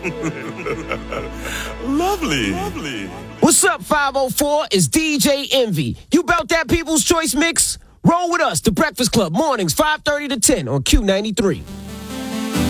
Lovely. What's up, 504? It's DJ Envy. You about that People's Choice mix? Roll with us, The Breakfast Club, mornings 5:30 to 10 on Q93.